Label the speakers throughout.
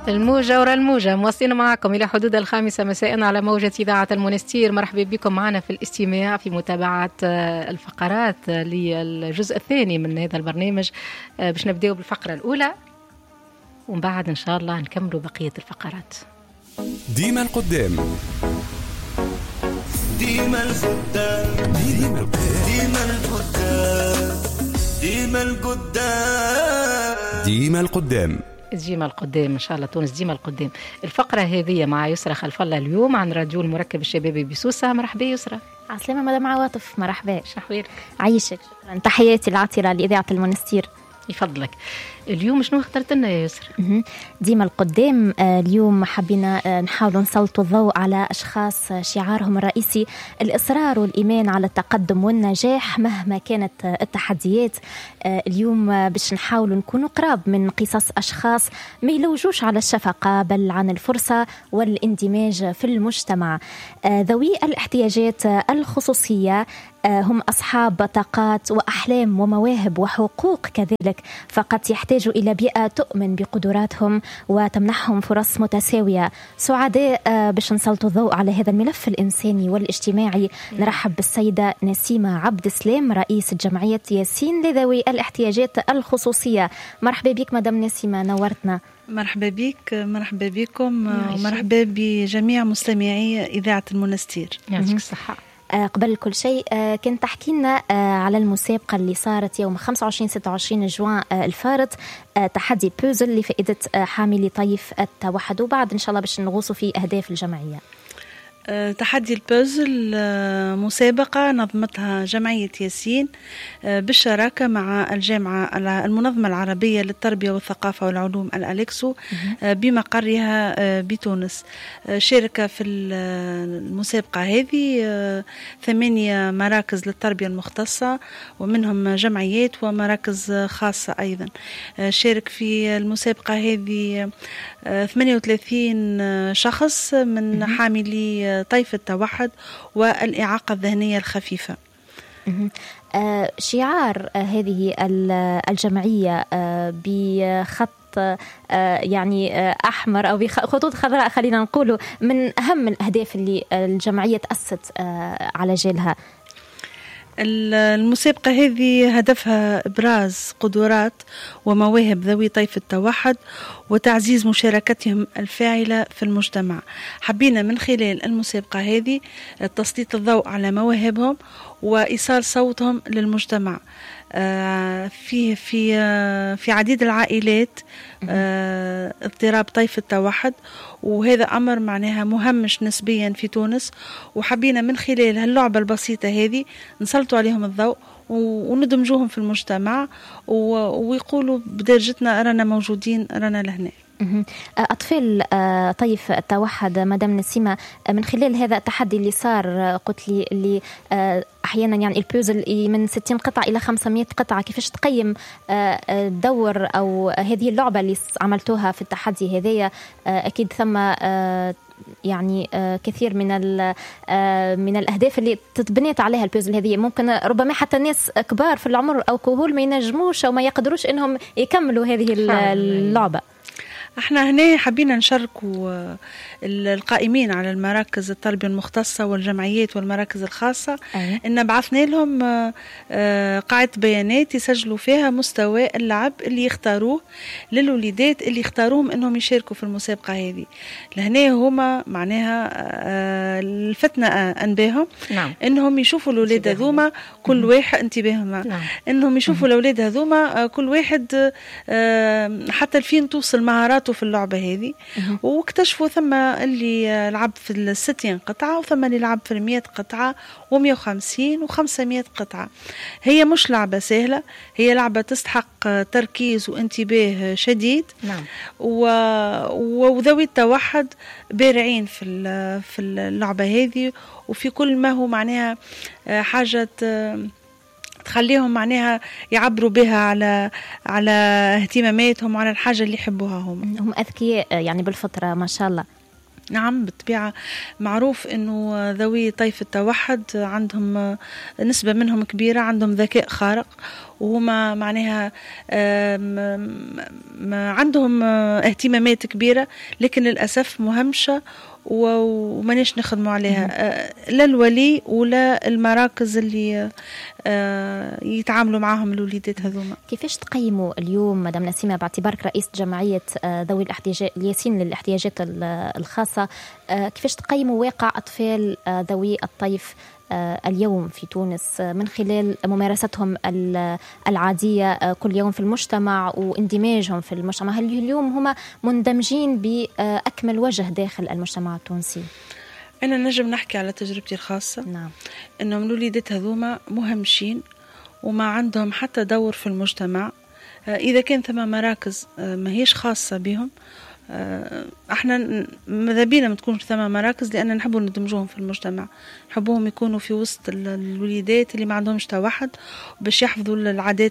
Speaker 1: الموجة ورا الموجة مواصلين معكم إلى حدود 5 مساء على موجة إذاعة المنستير. مرحبا بكم معنا في الاستماع في متابعة الفقرات للجزء الثاني من هذا البرنامج. باش نبدأ بالفقرة الأولى ومن بعد إن شاء الله نكملوا بقية الفقرات.
Speaker 2: ديما القدام
Speaker 3: ديما القدام ديما القدام ديما القدام
Speaker 2: ديما القدام
Speaker 1: ديما القدام إن شاء الله. تونس ديما القدام. الفقرة هذه مع يسرى خلف الله اليوم عن راديو المركب الشبابي بسوسة. مرحبا يسرى.
Speaker 4: عسلامة مدام عواطف. مرحبا.
Speaker 1: شحويرك.
Speaker 4: عيشك. شكرا. تحياتي العطرة لإذاعة المنستير.
Speaker 1: يفضلك. اليوم شنو اخترت لنا يا يسرى؟
Speaker 4: ديما القدام. اليوم حبينا نحاول نسلط الضوء على أشخاص شعارهم الرئيسي الإصرار والإيمان على التقدم والنجاح مهما كانت التحديات. اليوم باش نحاول نكون قراب من قصص أشخاص ما يلوجوش على الشفقة بل عن الفرصة والاندماج في المجتمع. ذوي الاحتياجات الخصوصية هم أصحاب طاقات وأحلام ومواهب وحقوق كذلك، فقط يحتاجوا إلى بيئة تؤمن بقدراتهم وتمنحهم فرص متساوية. سعداء باش نسلطوا الضوء على هذا الملف الإنساني والاجتماعي. نرحب بالسيدة نسيمة عبد السلام رئيس جمعية ياسين لذوي الاحتياجات الخصوصية. مرحبا بك مدام نسيمة، نورتنا.
Speaker 5: مرحبا بك. مرحبا بكم ومرحبا بجميع مستمعي إذاعة المنستير.
Speaker 1: يعطيك الصحة.
Speaker 4: قبل كل شيء كنت تحكي لنا على المسابقة اللي صارت يوم 25-26 جوان الفارط، تحدي بوزل لفائدة حاملي طيف التوحد، وبعد إن شاء الله باش نغوصوا في أهداف الجمعية.
Speaker 5: تحدي البوزل مسابقة نظمتها جمعية ياسين بالشراكة مع الجامعة المنظمة العربية للتربية والثقافة والعلوم الأليكسو بمقرها بتونس. شارك في المسابقة هذه 8 مراكز للتربية المختصة ومنهم جمعيات ومراكز خاصة أيضا. شارك في المسابقة هذه 38 شخص من حاملي طيف التوحد والإعاقة الذهنية الخفيفة.
Speaker 4: شعار هذه الجمعية بخط يعني أحمر أو بخطوط خضراء خلينا نقوله، من أهم الأهداف اللي الجمعية تأسست على جالها.
Speaker 5: المسابقة هذه هدفها إبراز قدرات ومواهب ذوي طيف التوحد وتعزيز مشاركتهم الفاعلة في المجتمع. حبينا من خلال المسابقة هذه تسليط الضوء على مواهبهم وإيصال صوتهم للمجتمع. في عديد العائلات اضطراب طيف التوحد، وهذا أمر معناها مهمش نسبيا في تونس، وحبينا من خلال هاللعبة البسيطة هذه نسلطوا عليهم الضوء وندمجوهم في المجتمع ويقولوا بدرجتنا رانا موجودين، رانا لهنا.
Speaker 4: أطفال طيف التوحد مدام نسيمة، من خلال هذا التحدي اللي صار قلت لي اللي أحيانا يعني البوزل من 60 قطعة إلى 500 قطعة، كيفاش تقيم الدور أو هذه اللعبة اللي عملتوها في التحدي هذايا؟ أكيد ثم يعني كثير من الأهداف اللي تتبنيت عليها البوزل هذه. ممكن ربما حتى ناس كبار في العمر أو كهول ما ينجموش أو ما يقدروش إنهم يكملوا هذه اللعبة.
Speaker 5: احنا هنا حبينا نشاركوا القائمين على المراكز التربية المختصة والجمعيات والمراكز الخاصة. إن بعثنا لهم قاعدة بيانات يسجلوا فيها مستوى اللعب اللي يختاروه للوليدات اللي يختاروهم إنهم يشاركوا في المسابقة هذه. لهنا هما معناها الفتنة أنباهم.
Speaker 1: نعم.
Speaker 5: إنهم يشوفوا الولاد هذوما كل واحد انتباههم. نعم. إنهم يشوفوا الولاد هذوما كل واحد حتى الفين توصل مهاراته في اللعبة هذه. واكتشفوا ثم اللي لعب في 60 قطعة وثم اللي لعب في 100 قطعة و150 و500 قطعة. هي مش لعبة سهلة، هي لعبة تستحق تركيز وانتباه شديد.
Speaker 1: نعم.
Speaker 5: وذوي التوحد بارعين في اللعبة هذه وفي كل ما هو معناها حاجة تخليهم معناها يعبروا بها على اهتماماتهم وعلى الحاجة اللي يحبوها. هم
Speaker 4: أذكياء يعني بالفطرة ما شاء الله.
Speaker 5: نعم بالطبيعة. معروف أنه ذوي طيف التوحد عندهم نسبة منهم كبيرة عندهم ذكاء خارق وهما معناها عندهم اهتمامات كبيرة، لكن للأسف مهمشة ومانيش نخدموا عليها، لا الولي ولا المراكز اللي يتعاملوا معهم الوليدات هذوما.
Speaker 4: كيفاش تقيموا اليوم مدام نسيمة باعتبارك رئيس جمعية ذوي الاحتياجات الياسين للاحتياجات الخاصة، كيفاش تقيموا واقع أطفال ذوي الطيف اليوم في تونس من خلال ممارستهم العادية كل يوم في المجتمع واندماجهم في المجتمع؟ هل اليوم هم مندمجين بأكمل وجه داخل المجتمع التونسي؟
Speaker 5: أنا نجم نحكي على تجربتي الخاصة.
Speaker 4: نعم. إنهم
Speaker 5: الوليدات هذوما مهمشين وما عندهم حتى دور في المجتمع. إذا كان ثم مراكز ما هيش خاصة بهم، احنا ماذا بينا ما تكونش ثم مراكز، لأن نحبوا ندمجوهم في المجتمع، نحبوهم يكونوا في وسط الوليدات اللي ما عندهمش توحد، باش يحفظوا العادات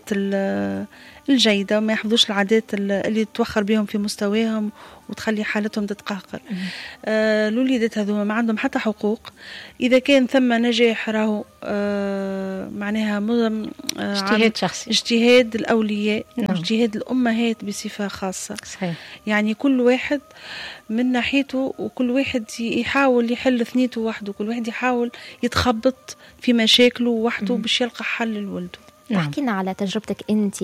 Speaker 5: الجيدة وما يحفظوش العادات اللي تتوخر بهم في مستواهم وتخلي حالتهم تتقهقر. الوليدات هذوما ما عندهم حتى حقوق. إذا كان ثم نجاح راهو معناها
Speaker 1: اجتهاد شخصي،
Speaker 5: اجتهاد الأولياء، اجتهاد الأمهات بصفة خاصة.
Speaker 1: صحيح.
Speaker 5: يعني كل واحد من ناحيته، وكل واحد يحاول يحل ثنيته وحده، كل واحد يحاول يتخبط في مشاكله وحده باش يلقى حل لولده.
Speaker 4: احكينا على تجربتك أنت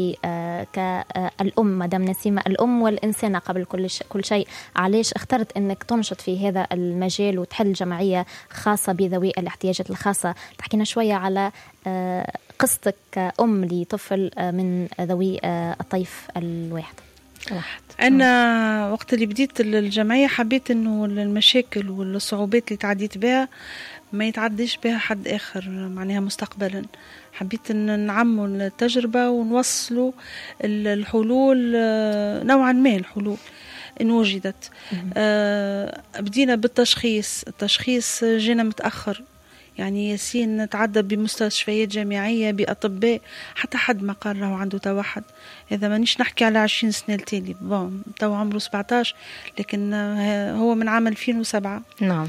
Speaker 4: كالأم مدام نسيمة، الأم والإنسانة قبل كل شيء. علاش اخترت أنك تنشط في هذا المجال وتحل جمعية خاصة بذوي الاحتياجات الخاصة؟ تحكينا شوية على قصتك كأم لطفل من ذوي الطيف الواحد.
Speaker 5: أنا وقت اللي بديت الجمعية حبيت أنه المشاكل والصعوبات اللي تعديت بها ما يتعديش بها حد آخر معناها مستقبلا. حبيت أن نعموا التجربة ونوصلوا الحلول، نوعا ما الحلول إن وجدت. بدينا بالتشخيص. التشخيص جينا متأخر، يعني ياسين تعدى بمستشفيات جامعية بأطباء حتى حد ما قال له عنده توحد. إذا مانيش نحكي على 20 سنة التالي، تو عمره 17، لكن هو من عام 2007.
Speaker 1: نعم.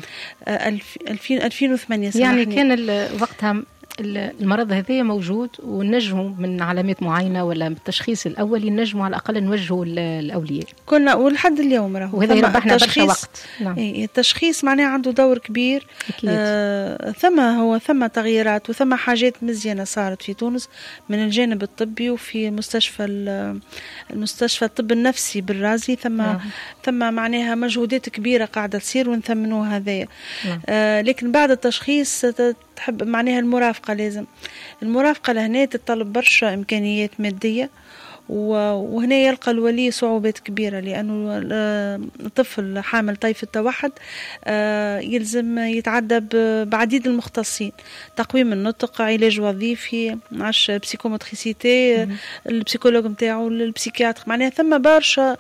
Speaker 5: 2008
Speaker 1: يعني كان وقتها المرض هذا موجود، ونجموا من علامات معينة ولا بالتشخيص الأولي نجموا على الأقل نوجهوا الأولياء.
Speaker 5: كنا ولحد اليوم راهو
Speaker 1: وهذا يربحنا برشا وقت.
Speaker 5: نعم. التشخيص معناه عنده دور كبير. ثم تغييرات وثم حاجات مزيانة صارت في تونس من الجانب الطبي، وفي المستشفى الطب النفسي بالرازي ثم معناها مجهودات كبيرة قاعدة تصير ونثمنوها هذايا. لكن بعد التشخيص تحب معناها المرافقة. لازم المرافقة لهنا تتطلب برشا إمكانيات مادية، وهنا يلقى الولي صعوبات كبيرة، لأنه الطفل حامل طيف التوحد يلزم يتعدى بعديد المختصين: تقويم النطق، علاج وظيفي، معش بسيكوموتريسيتي، البسيكولوج متاعه، البسيكياتر. معناها ثم برشا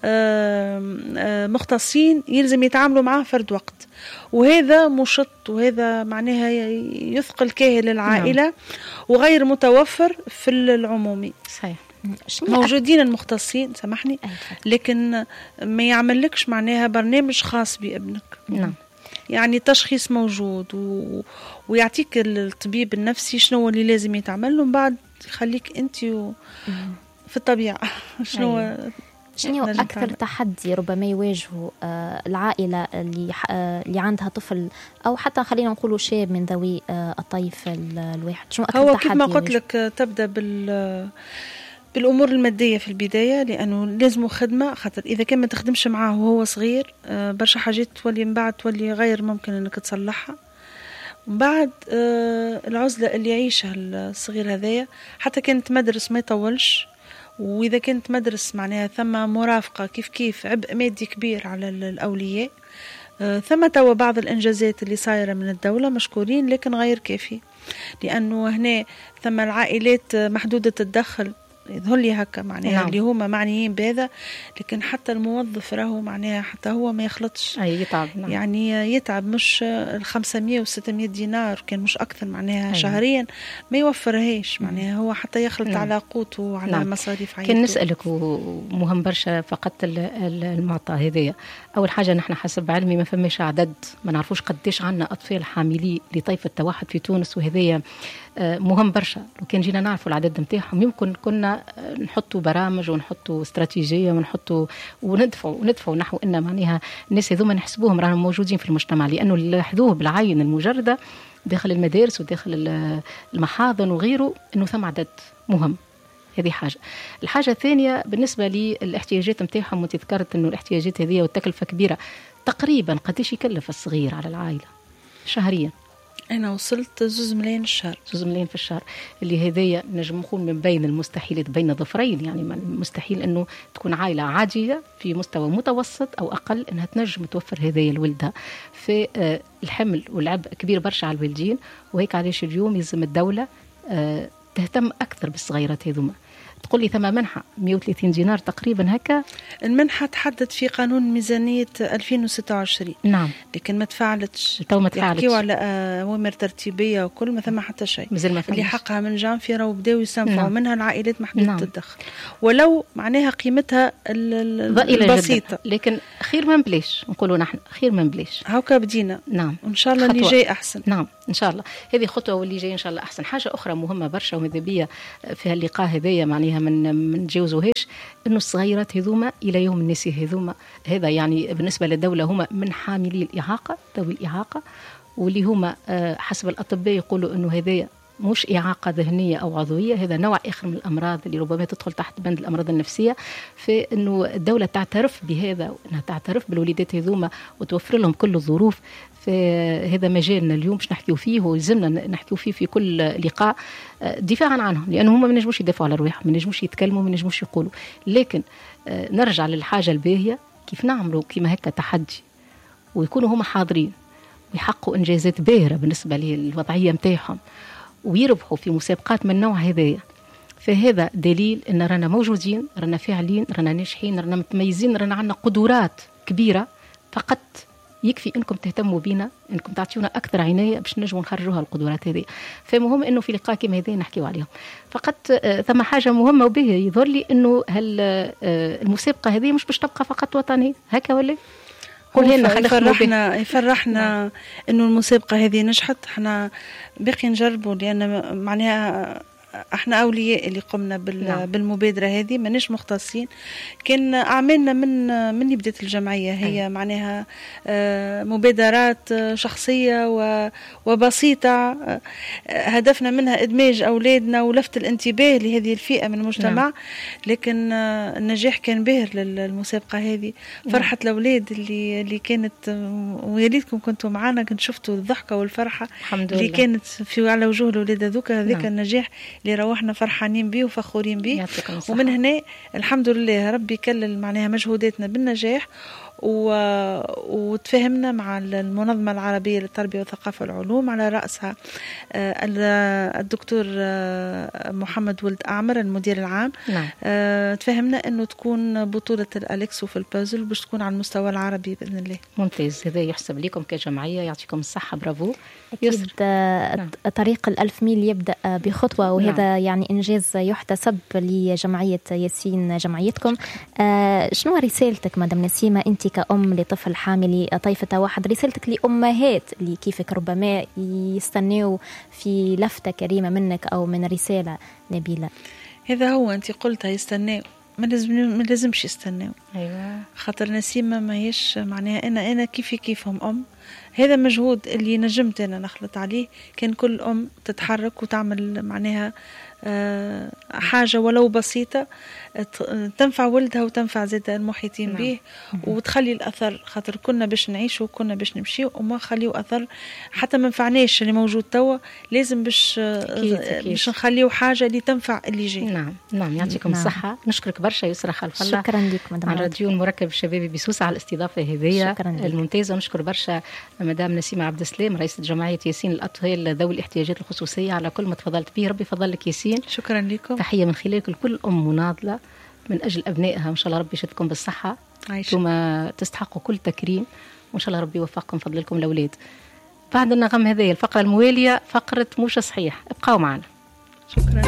Speaker 5: مختصين يلزم يتعاملوا معاه فرد وقت، وهذا مشط، وهذا معناها يثقل كاهل العائلة وغير متوفر في العمومي.
Speaker 1: صحيح.
Speaker 5: موجودين المختصين سامحني، لكن ما يعملكش معناها برنامج خاص بابنك.
Speaker 1: نعم.
Speaker 5: يعني التشخيص موجود ويعطيك الطبيب النفسي شنو اللي لازم يتعمل، ومن بعد يخليك انت في الطبيعة.
Speaker 4: شنو أكثر تحدي ربما يواجهه العائلة اللي عندها طفل، أو حتى خلينا نقولوا شاب من ذوي الطيف الواحد؟ شنو أكثر
Speaker 5: هو
Speaker 4: تحدي؟
Speaker 5: كما قلت لك تبدأ بالأمور المادية في البداية، لأنه لازم خدمة، خاطر إذا كان ما تخدمش معاه وهو صغير برشا حاجات تولي من بعد تولي غير ممكن أنك تصلحها. بعد العزلة اللي يعيشها الصغير هذايا، حتى كانت مدرس ما يطولش، وإذا كانت مدرس معناها ثم مرافقة كيف عبء مادي كبير على الأولياء. ثم توا بعض الإنجازات اللي صايرة من الدولة مشكورين، لكن غير كافي، لأنه هنا ثم العائلات محدودة الدخل يظهر لي هكا معناها. نعم. اللي هما معنيين بهذا، لكن حتى الموظف راهو معناها حتى هو ما يخلطش،
Speaker 1: يتعب. نعم.
Speaker 5: يعني يتعب، مش 500 و 600 دينار كان مش أكثر معناها شهريا ما يوفرهاش، معناها هو حتى يخلط. نعم. على قوته وعلى نعم. مصاريف عائلته.
Speaker 1: كان نسألك ومهم برشا فقط المعطى هذايا. أول حاجة نحن حسب علمي ما فماش عدد، ما نعرفوش قديش عنا أطفال حاملين لطيف التوحد في تونس، وهذايا مهم برشا. لو كان جينا نعرفوا العدد نتاعهم يمكن كنا نحطوا برامج ونحطوا استراتيجيه ونحطوا وندفعوا نحو ان معناها الناس هذوما نحسبوهم راهم موجودين في المجتمع، لانه اللي لاحظوه بالعين المجرده داخل المدارس وداخل المحاضن وغيره انه ثم عدد مهم. هذه حاجه. الحاجه الثانيه بالنسبه للاحتياجات نتاعهم، وتذكرت انه الاحتياجات هذه والتكلفه كبيره. تقريبا قديش يكلف الصغير على العائله شهريا؟
Speaker 5: أنا وصلت 2 ملايين الشهر.
Speaker 1: 2 ملايين في الشهر، اللي هذيا نجم نقول من بين المستحيلات، بين ظفرين. يعني مستحيل أنه تكون عائلة عادية في مستوى متوسط أو أقل أنها تنجم توفر هذيا الولدة. في الحمل والعبء كبير برشا على الوالدين، وهيك علاش اليوم يلزم الدولة تهتم أكثر بالصغيرات هذوما. تقول لي ثم منحة 130 دينار تقريبا هكا. المنحة
Speaker 5: تحدد في قانون ميزانية 2026.
Speaker 1: نعم.
Speaker 5: لكن ما تفعلتش.
Speaker 1: تو ما تفعلتش.
Speaker 5: يحكيوا على أوامر ترتيبية وكل ما ثم حتى شيء. اللي حقها من جانفي راهو بداو يستنفعوا. نعم. منها العائلات محدودة. نعم. الدخل. ولو معناها قيمتها البسيطة.
Speaker 1: لكن خير من بلاش، نقولوا نحن خير من بلاش.
Speaker 5: هاكا بدينا.
Speaker 1: نعم.
Speaker 5: وإن شاء الله اللي جاي أحسن.
Speaker 1: نعم إن شاء الله هذه خطوة، واللي جاي إن شاء الله أحسن. حاجة أخرى مهمة برشا وماذا بيا في هاللقاء هذايا معناها من جوزوهاش، إنه الصغيرات هذوما إلى يوم الناس هذوما، هذا يعني بالنسبة للدولة هما من حاملي الإعاقة، ذوي الإعاقة، واللي هما حسب الأطباء يقولوا إنه هذايا مش إعاقة ذهنية أو عضوية، هذا نوع آخر من الأمراض اللي ربما تدخل تحت بند الأمراض النفسية. فإنه الدولة تعترف بهذا، وإنها تعترف بالوليدات هذوما وتوفر لهم كل الظروف. فهذا مجالنا اليوم باش نحكيو فيه، ويلزمنا نحكيو فيه في كل لقاء دفاعا عنهم، لأنه هم ما نجموش يدافعوا على رواحهم، ما نجموش يتكلموا، ما نجموش يقولوا. لكن نرجع للحاجة الباهية، كيف نعملوا كيما هكا تحدي ويكونوا هم حاضرين ويحققوا إنجازات باهرة بالنسبة للوضعية متاعهم ويربحوا في مسابقات من نوع هذايا. فهذا دليل أن رانا موجودين، رانا فاعلين، رانا ناجحين، رانا متميزين، رانا عندنا قدرات كبيرة. فقط يكفي انكم تهتموا بينا، انكم تعطيونا اكثر عنايه باش نجموا نخرجوها القدرات هذه. فمهم انه في لقاء كما هذا نحكيو عليهم. فقط ثم حاجه مهمه وبه يظهر لي انه المسابقه هذه مش باش تبقى فقط وطنيه هكا ولا
Speaker 5: قولها لنا. يفرحنا انه المسابقه هذه نجحت. احنا باقي نجربوا، لان معناها احنا اولياء اللي قمنا بالمبادره هذه، ماناش مختصين. كان اعمالنا من بدايه الجمعيه هي معناها مبادرات شخصيه وبسيطه، هدفنا منها ادماج اولادنا ولفت الانتباه لهذه الفئه من المجتمع. لكن النجاح كان باهر للمسابقه هذه. فرحه الاولاد اللي كانت، وياليتكم كنتوا معنا، كنت شفتوا الضحكه والفرحه اللي كانت في على وجوه الاولاد هذوك. هذاك النجاح اللي روحنا فرحانين به وفخورين به. ومن هنا الحمد لله ربي كلل معناها مجهوداتنا بالنجاح. وتفاهمنا مع المنظمة العربية للتربية والثقافة والعلوم على رأسها الدكتور محمد ولد أعمر المدير العام.
Speaker 1: نعم.
Speaker 5: تفاهمنا أنه تكون بطولة الأليكسو في البازل باش تكون على المستوى العربي بإذن الله.
Speaker 1: ممتاز، هذا يحسب لكم كجمعية، يعطيكم الصحة، برافو.
Speaker 4: أكيد. طريق ال1000 ميل يبدأ بخطوة، وهذا يعني إنجاز يحتسب لجمعية ياسين جمعيتكم. شنو رسالتك مدام نسيمة أنت كأم لطفل حامل طيفة واحد، رسالتك لأمهات اللي كيفك ربما يستنوا في لفتة كريمة منك أو من رسالة نبيلة؟
Speaker 5: هذا هو أنت قلتها، يستنوا، ما لازمش يستنوا.
Speaker 1: أيوة.
Speaker 5: خاطر نسيمة ما هيش معناها أنا كيفهم أم. هذا مجهود اللي نجمت أنا نخلط عليه. كان كل أم تتحرك وتعمل معناها حاجة ولو بسيطة تنفع ولدها وتنفع زاد المحيطين به، وتخلي الأثر. خاطر كنا باش نعيش وكنا باش نمشي وما خليو أثر، حتى ما نفعناش اللي موجود توا، لازم باش نخليو حاجة اللي تنفع اللي جاي.
Speaker 1: نعم يعطيكم الصحة. نشكرك برشا يسرى خلف الله.
Speaker 4: شكرا لك مدام
Speaker 1: على راديو المركب الشبابي بسوسة على الاستضافة هذه الممتازة. ونشكر برشا مدام نسيمة عبد السلام رئيسة جمعية ياسين الأطفال ذوي الاحتياجات الخصوصية على كل ما تفضلت به. ربي يفضل لك ياسين.
Speaker 5: شكرا لكم.
Speaker 1: تحية من خلالك لكل أم مناضلة من أجل أبنائها، وإن شاء الله ربي يشدكم بالصحة ثم تستحقوا كل تكريم، وإن شاء الله ربي يوفقكم فضل لكم الأولاد. بعد النغم هذه الفقرة الموالية فقرة موش صحيح، ابقوا معنا.
Speaker 5: شكرا.